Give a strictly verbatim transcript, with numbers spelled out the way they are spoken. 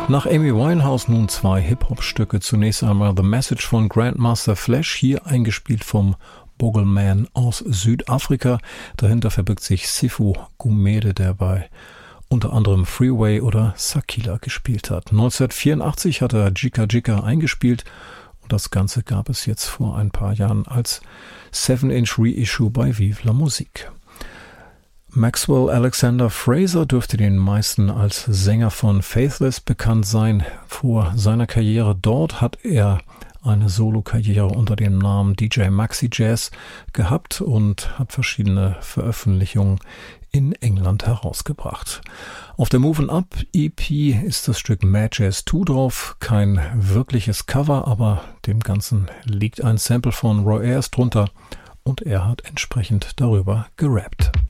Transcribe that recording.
Nach Amy Winehouse nun zwei Hip-Hop-Stücke. Zunächst einmal The Message von Grandmaster Flash, hier eingespielt vom Boogleman aus Südafrika. Dahinter verbirgt sich Sifu Gumede, der bei unter anderem Freeway oder Sakila gespielt hat. neunzehnhundertvierundachtzig hat er Jika Jika eingespielt und das Ganze gab es jetzt vor ein paar Jahren als seven inch Reissue bei Vive la Musique. Maxwell Alexander Fraser dürfte den meisten als Sänger von Faithless bekannt sein. Vor seiner Karriere dort hat er eine Solo-Karriere unter dem Namen D J Maxi Jazz gehabt und hat verschiedene Veröffentlichungen in England herausgebracht. Auf der Movin' Up E P ist das Stück Mad Jazz zwei drauf. Kein wirkliches Cover, aber dem Ganzen liegt ein Sample von Roy Ayers drunter und er hat entsprechend darüber gerappt.